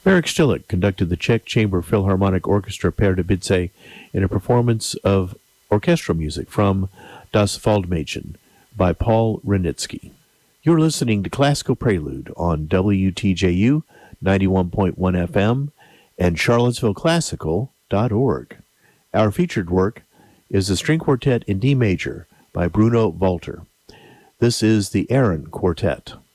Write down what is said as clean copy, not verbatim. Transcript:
Marek Stilic conducted the Czech Chamber Philharmonic Orchestra Pardubice in a performance of orchestral music from Das Waldmädchen by Paul Wranitzky. You're listening to Classical Prelude on WTJU 91.1 FM and CharlottesvilleClassical.org. Our featured work is the String Quartet in D major by Bruno Walter. This is the Aaron Quartet.